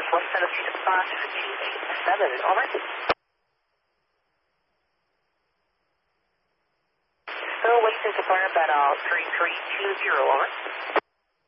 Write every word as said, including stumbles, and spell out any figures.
Southwest Tennessee dispatch two eight seven, over. Still waiting to confirm at uh, three three two zero, over.